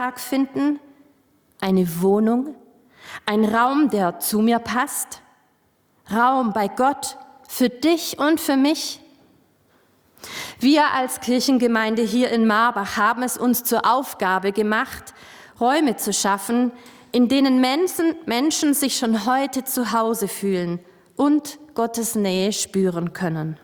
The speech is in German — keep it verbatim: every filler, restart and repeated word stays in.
finden, eine Wohnung, ein Raum, der zu mir passt, Raum bei Gott für dich und für mich. Wir als Kirchengemeinde hier in Marbach haben es uns zur Aufgabe gemacht, Räume zu schaffen, in denen Menschen, Menschen sich schon heute zu Hause fühlen und Gottes Nähe spüren können.